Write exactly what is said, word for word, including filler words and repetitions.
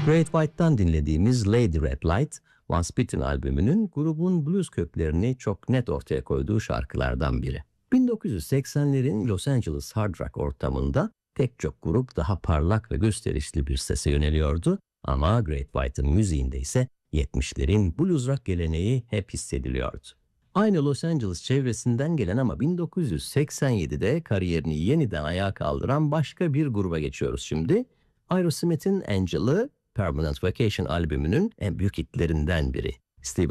Great White'tan dinlediğimiz Lady Red Light, Once Bitten albümünün grubun blues köklerini çok net ortaya koyduğu şarkılardan biri. bin dokuz yüz seksenlerin Los Angeles hard rock ortamında pek çok grup daha parlak ve gösterişli bir sese yöneliyordu ama Great White'ın müziğinde ise yetmişlerin blues rock geleneği hep hissediliyordu. Aynı Los Angeles çevresinden gelen ama bin dokuz yüz seksen yedide kariyerini yeniden ayağa kaldıran başka bir gruba geçiyoruz şimdi. Aerosmith'in Angel'ı Permanent Vacation albümünün en büyük hitlerinden biri. Steve